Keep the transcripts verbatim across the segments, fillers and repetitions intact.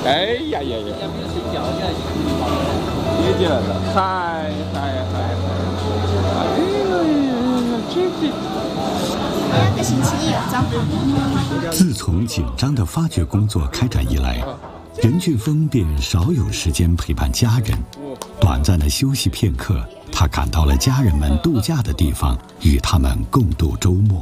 哎呀呀呀！接进来了，嗨嗨嗨嗨！哎呀呀，这这。 两个星期有张盘。 自从紧张的发掘工作开展以来，任俊峰便少有时间陪伴家人。短暂的休息片刻，他赶到了家人们度假的地方，与他们共度周末。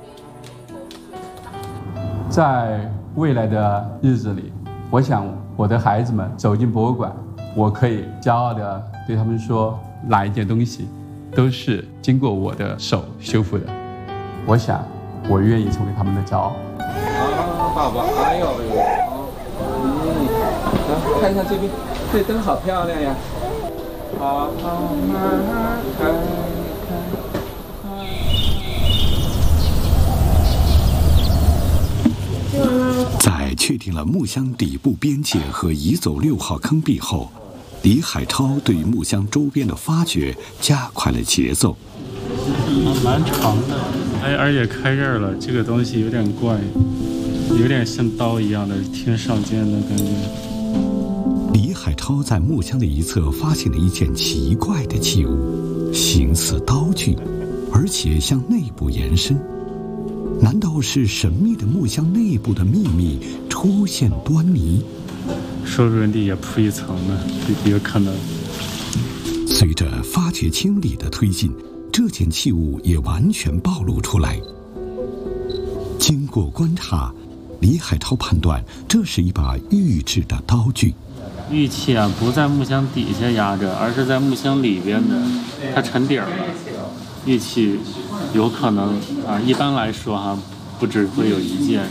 在未来的日子里，我想我的孩子们走进博物馆，我可以骄傲地对他们说，哪一件东西都是经过我的手修复的。我想，我愿意成为他们的骄傲。 啊，爸爸，哎呦呦，嗯，来看一下这边，这灯好漂亮呀！好好慢慢看看。在确定了木箱底部边界和移走六号坑壁后，李海超对木箱周边的发掘加快了节奏。 啊，蛮长的，哎，而且开刃了，这个东西有点怪，有点像刀一样的，挺少见的感觉。 李海超在木箱的一侧发现了一件奇怪的器物，形似刀具，而且向内部延伸。难道是神秘的木箱内部的秘密出现端倪？ 说不定也铺一层呢，有可能。 随着发掘清理的推进，这件器物也完全暴露出来。经过观察，李海超判断这是一把玉制的刀具。 玉器啊，不在木箱底下压着，而是在木箱里边的，它沉底儿了。玉器有可能啊，一般来说哈、啊，不只会有一件。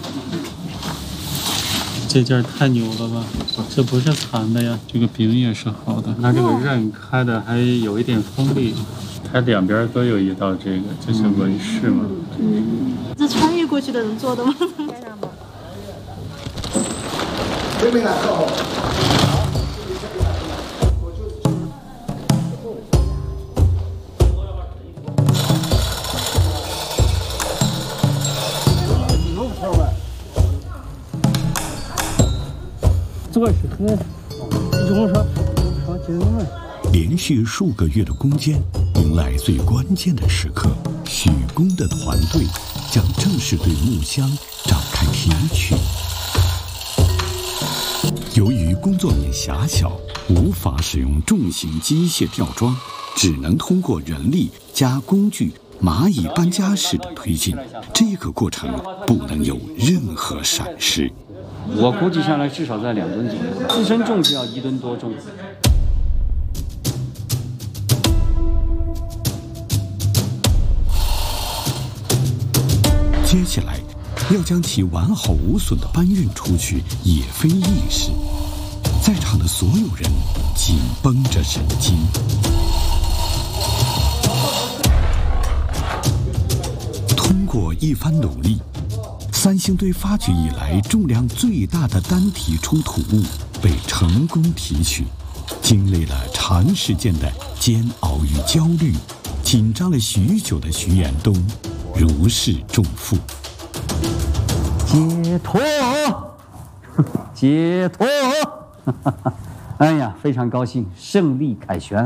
这件太牛了吧！这不是残的呀，这个柄也是好的。那这个刃开的还有一点锋利。它两边都有一道这个，这是纹饰吗？ 嗯，这穿越过去的人做的吗？ 没没拿到。 这是很用上上劲了。 连续数个月的攻坚，迎来最关键的时刻。许工的团队将正式对木箱展开提取。由于工作面狭小，无法使用重型机械吊装，只能通过人力加工具蚂蚁搬家式的推进。这个过程不能有任何闪失。 我估计下来至少在两吨左右，自身重是要一吨多重。 接下来，要将其完好无损地搬运出去也非易事，在场的所有人紧绷着神经。通过一番努力，三星堆发掘以来重量最大的单体出土物被成功提取。经历了长时间的煎熬与焦虑，紧张了许久的徐延东如释重负。 解脱，解脱！哎呀，非常高兴，胜利凯旋。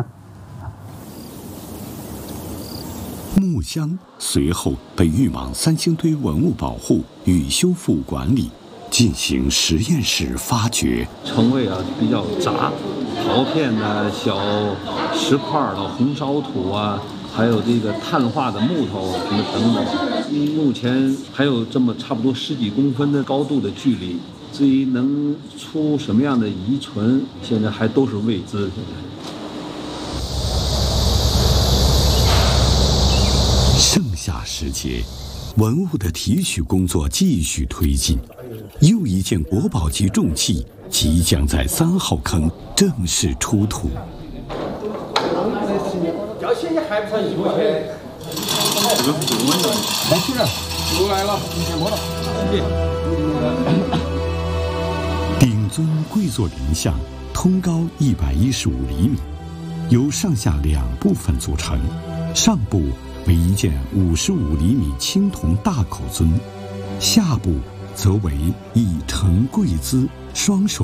木箱随后被运往三星堆文物保护与修复管理，进行实验室发掘。 称谓啊比较杂，陶片的小石块的红烧土啊。还有这个碳化的木头什么等等，目前还有这么差不多十几公分的高度的距离，至于能出什么样的遗存，现在还都是未知。 盛夏时节，文物的提取工作继续推进，又一件国宝级重器即将在三号坑正式出土。 要钱也还不上一毛钱。这个是温的，来去了，又来了，你先摸到， 顶尊跪坐人像，通高一百一十五厘米，由上下两部分组成。上部为一件五十五厘米青铜大口尊，下部则为一呈跪姿，双手